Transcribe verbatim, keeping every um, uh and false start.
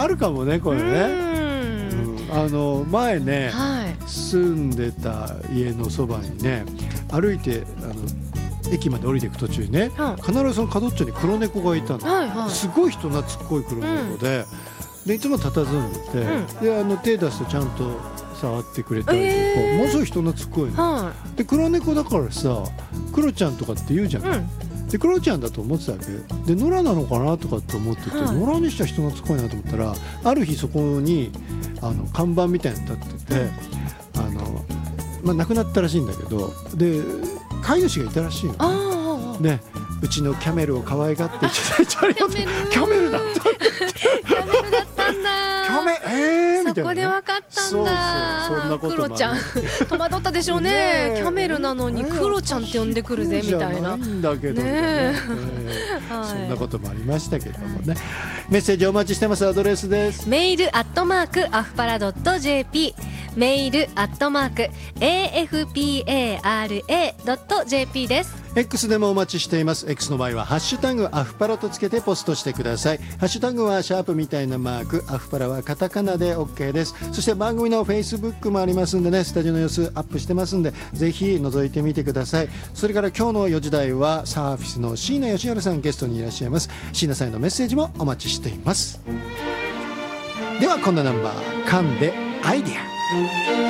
あるかもねこれね、うん、あの前ね、 はい、 住んでた家のそばにね歩いてあの駅まで降りていく途中にね、 はい、 必ずその角っちょに黒猫がいたの、 はいはい、すごい人懐っこい黒猫で、うん、でいつも佇んでて、うん、であの手出すとちゃんと触ってくれたりとか、えー、ものすごい人懐っこいの、はい、で黒猫だからさクロちゃんとかって言うじゃない、うん、でクロちゃんだと思ってたわけで、野良なのかなとかって思ってて、はい、野良にしては人懐っこいなと思ったら、ある日そこにあの看板みたいなの立ってて、あの、まあ、亡くなったらしいんだけど、で飼い主がいたらしいのね。うちのキャメルを可愛がっていただいてありがとう。キャメルだったキャメルだったんだ。 キャメえーみたいな、ね、 そこで分かったんだ。 そうそう、そんなこともある。 クロちゃん戸惑ったでしょうね。ねキャメルなのにクロちゃんって呼んでくるぜみたいな。 じゃないんだけどね。ねえーはい、そんなこともありましたけどもね。メッセージお待ちしてます。アドレスです。 メールアットマークアフパラドット ジェーピー、メールアットマーク エーエフピーエーアールエードットジェーピー です。 X でもお待ちしています。 X の場合はハッシュタグアフパラとつけてポストしてください。ハッシュタグはシャープみたいなマーク、アフパラはカタカナで OK です。そして番組の Facebook もありますんでね、スタジオの様子アップしてますんで、ぜひ覗いてみてください。それから今日のよじ台はサーフィスの椎名義治さんゲストにいらっしゃいます。椎名さんへのメッセージもお待ちしています。ではこんなナンバー、噛んでアイディア。